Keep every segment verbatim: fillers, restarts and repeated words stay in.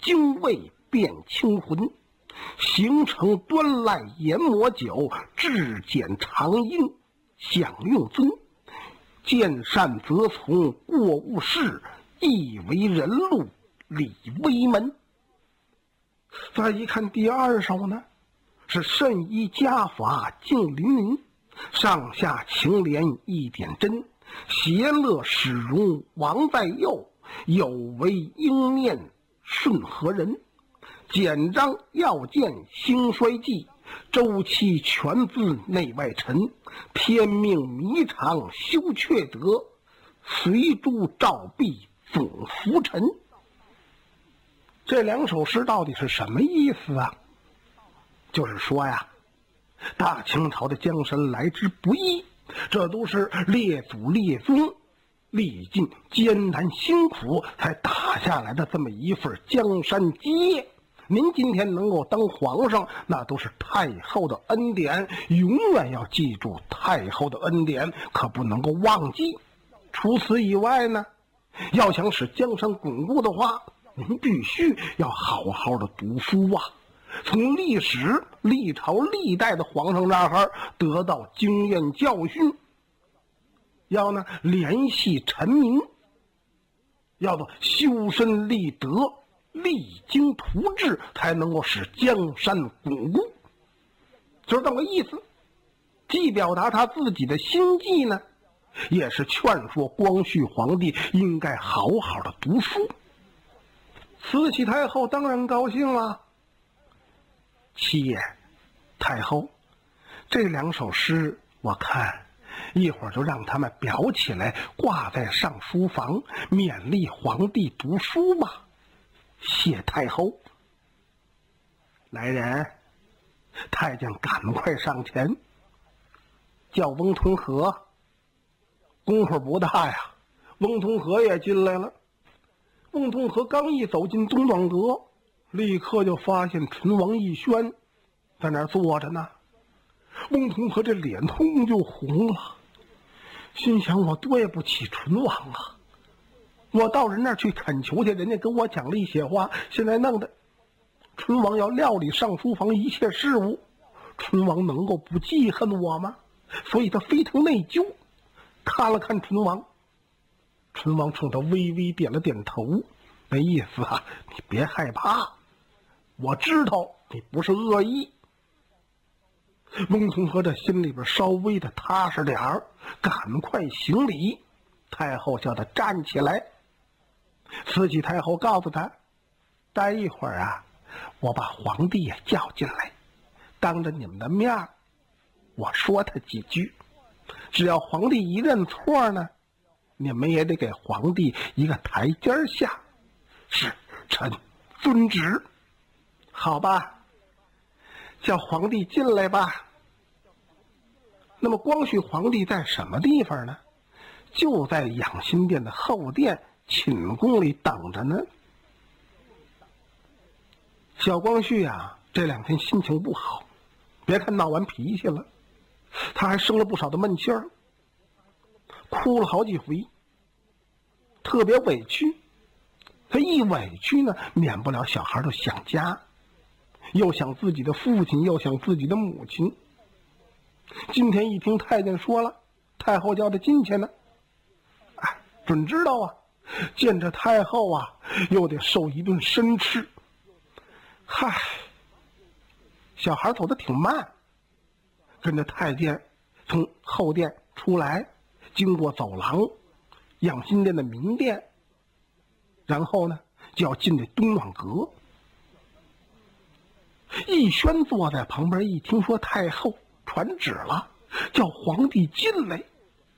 精卫变清魂，形成端赖研磨酒，至简长音享用尊。见善则从，过勿视，亦为人路，礼微门。再一看第二首呢，是慎衣家法敬邻邻，上下情联一点真，谐乐始荣王在右，有为应念顺和人。简章要见兴衰记，周期全自内外臣，天命迷常休却得，随诸照壁总浮沉。这两首诗到底是什么意思啊？就是说呀，大清朝的江山来之不易，这都是列祖列宗历尽艰难辛苦才打下来的这么一份江山基业。您今天能够当皇上，那都是太后的恩典，永远要记住太后的恩典，可不能够忘记。除此以外呢，要想使江山巩固的话，您必须要好好的读书啊，从历史历朝历代的皇上那儿得到经验教训，要呢联系臣民，要做修身立德，励精图治，才能够使江山巩固，就是这么个意思。既表达他自己的心迹呢，也是劝说光绪皇帝应该好好的读书。慈禧太后当然高兴了。七爷，太后，这两首诗我看一会儿就让他们裱起来，挂在上书房，勉励皇帝读书吧。谢太后。来人，太监赶快上前，叫翁同龢。功夫不大呀，翁同龢也进来了。翁同龢刚一走进东暖阁，立刻就发现唇王奕轩在那儿坐着呢。翁同龢这脸通就红了，心想我对不起唇王啊，我到人那儿去恳求去，人家跟我讲了一些话，现在弄得唇王要料理上书房一切事务，唇王能够不记恨我吗？所以他非常内疚，看了看唇王，唇王冲他微微点了点头，那意思啊，你别害怕，我知道你不是恶意。翁同龢这心里边稍微的踏实点儿，赶快行礼。太后叫他站起来。慈禧太后告诉他，待一会儿啊，我把皇帝也叫进来，当着你们的面我说他几句，只要皇帝一认错呢，你们也得给皇帝一个台阶下。是，臣遵旨。好吧，叫皇帝进来吧。那么光绪皇帝在什么地方呢？就在养心殿的后殿寝宫里等着呢。小光绪啊，这两天心情不好，别看闹完脾气了，他还生了不少的闷气儿，哭了好几回，特别委屈。他一委屈呢，免不了小孩都想家，又想自己的父亲，又想自己的母亲。今天一听太监说了，太后叫他进去呢，哎，准知道啊，见着太后啊，又得受一顿申斥。嗨，小孩走得挺慢，跟着太监从后殿出来，经过走廊，养心殿的明殿，然后呢就要进这东暖阁。奕轩坐在旁边，一听说太后传旨了，叫皇帝进来。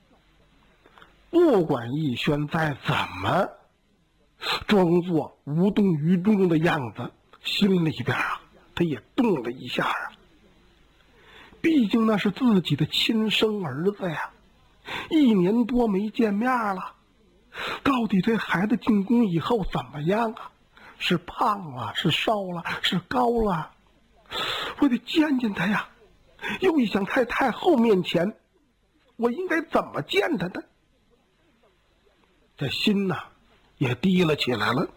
不管奕轩再怎么装作无动于衷的样子，心里边啊，他也动了一下啊。毕竟那是自己的亲生儿子呀，一年多没见面了，到底这孩子进宫以后怎么样啊？是胖了，是瘦了，是高了？我得见见他呀。又一想，在太后面前，我应该怎么见他呢？这心呐、啊，也低了起来了。